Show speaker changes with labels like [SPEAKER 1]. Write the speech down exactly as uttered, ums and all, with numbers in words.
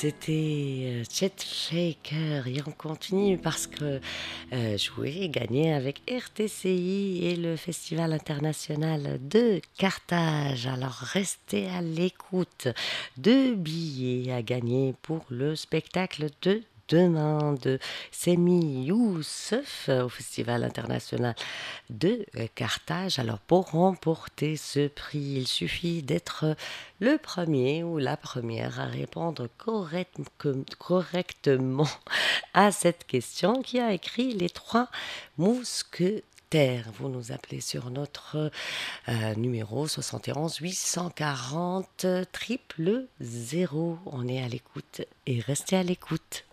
[SPEAKER 1] C'était euh, Chet Shaker et on continue parce que euh, jouer et gagner avec R T C I et le Festival international de Carthage. Alors restez à l'écoute. Deux billets à gagner pour le spectacle de demain de Semi Youssef au Festival international de euh, Carthage. Alors pour remporter ce prix, il suffit d'être le premier ou la première à répondre correct- com- correctement à cette question qui a écrit les trois mousquetaires. Vous nous appelez sur notre euh, numéro soixante et onze huit cent quarante triple zéro. On est à l'écoute et restez à l'écoute.